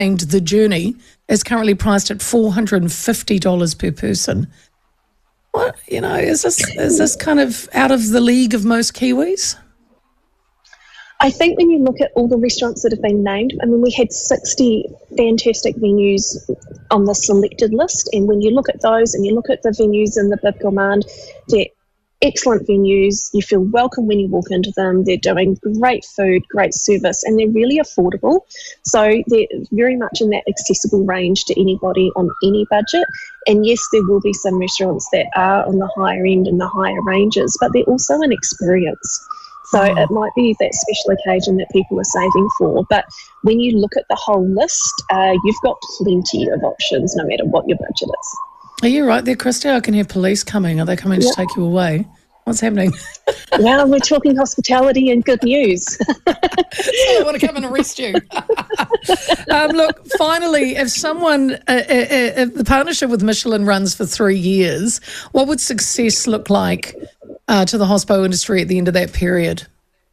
And The Journey is currently priced at $450 per person. What, is this kind of out of the league of most Kiwis? I think when you look at all the restaurants that have been named, we had 60 fantastic venues on the selected list, and when you look at those and you look at the venues in the Bib Gourmand, they're excellent venues. You feel welcome when you walk into them. They're doing great food, great service, and they're really affordable. So they're very much in that accessible range to anybody on any budget. And yes, there will be some restaurants that are on the higher end and the higher ranges, but they're also an experience. So it might be that special occasion that people are saving for. But when you look at the whole list, you've got plenty of options no matter what your budget is. Are you right there, Christy? I can hear police coming. Are they coming to take you away? What's happening? Well, we're talking hospitality and good news. I want to come and arrest you. Look, finally, if the partnership with Michelin runs for 3 years, what would success look like to the hospo industry at the end of that period?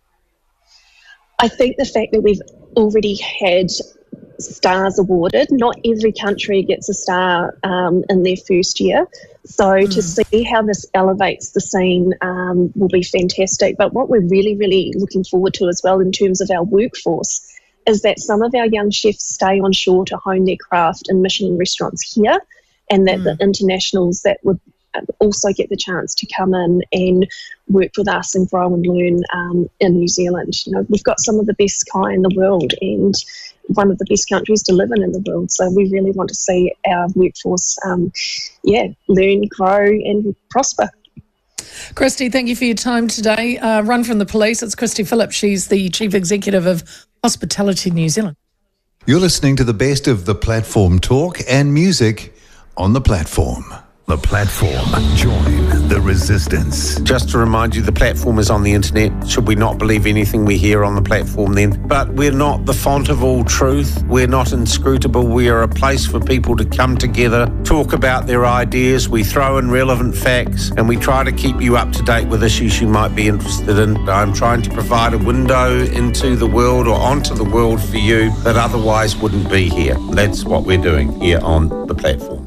I think the fact that we've already had stars awarded, not every country gets a star in their first year. So to see how this elevates the scene will be fantastic. But what we're really, really looking forward to as well in terms of our workforce is that some of our young chefs stay on shore to hone their craft in Michelin restaurants here, and that the internationals that would also get the chance to come in and work with us and grow and learn in New Zealand. We've got some of the best kai in the world and one of the best countries to live in the world. So we really want to see our workforce, learn, grow and prosper. Christy, thank you for your time today. Run from the police. It's Christy Phillips. She's the Chief Executive of Hospitality New Zealand. You're listening to the best of the platform talk and music on the platform. The platform. Join the resistance. Just to remind you, the platform is on the internet. Should we not believe anything we hear on the platform then? But we're not the font of all truth. We're not inscrutable. We are a place for people to come together, talk about their ideas. We throw in relevant facts and we try to keep you up to date with issues you might be interested in. I'm trying to provide a window into the world or onto the world for you that otherwise wouldn't be here. That's what we're doing here on the platform.